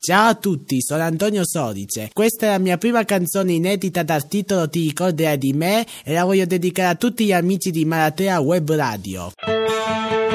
Ciao a tutti, sono Antonio Sodice. Questa è la mia prima canzone inedita dal titolo Ti ricorderai di me e la voglio dedicare a tutti gli amici di Maratea Web Radio.